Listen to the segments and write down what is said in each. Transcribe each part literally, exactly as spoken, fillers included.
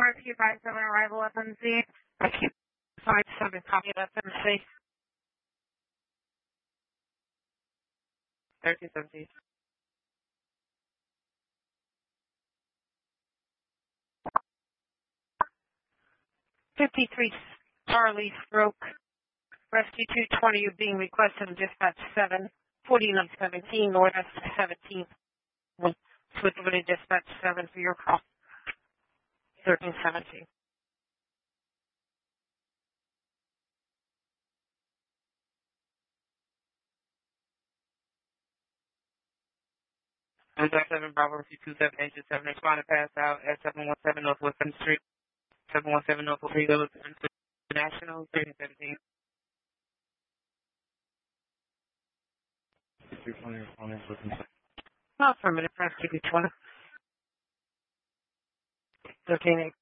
Rescue five seven arrival F M C. Rescue five seven copy of F M C. thirteen seventeen. fifty-three Charlie Stroke. Rescue two twenty, you're being requested in dispatch seven, forty-nine seventeen, Northwest seventeenth. Switch over to dispatch seven for your call. thirteen seventeen. And seven Bravo two seven eight seven responded passed out at seven one seven Northwest seventh Street, seven one seven Northwest Three Village International, thirteen seventeen. Oh, for a minute, press Q B twenty. thirteen eight.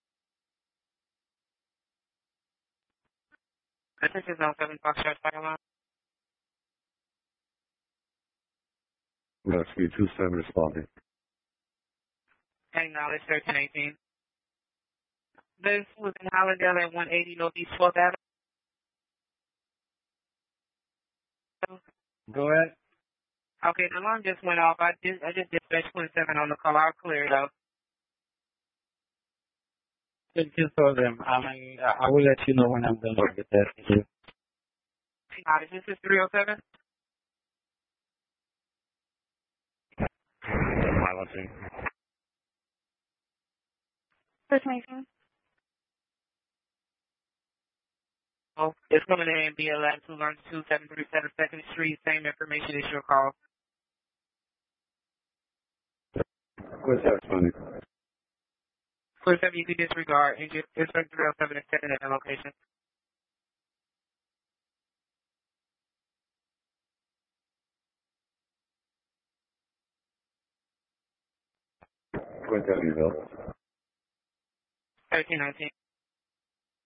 Attention zone seven Foxtrot Fire Line. Rescue two seven responding. Hang knowledge thirteen eighteen. This was in Hollandale at one eighty Northeast twelfth Avenue. Go ahead. Okay, the alarm just went off. I just, I just dispatched twenty-seven on the call. I'll clear it up. Thank you for them. I mean, I will let you know when I'm done with the test. Thank you. This is three oh seven. First Mason. Oh, it's coming in B L M two learn two seven three seven Second Street. Same information as your call. What's that, funny? four seven, you can disregard. And just dispatch three oh seven is setting at the location. What's that, you know? thirteen nineteen.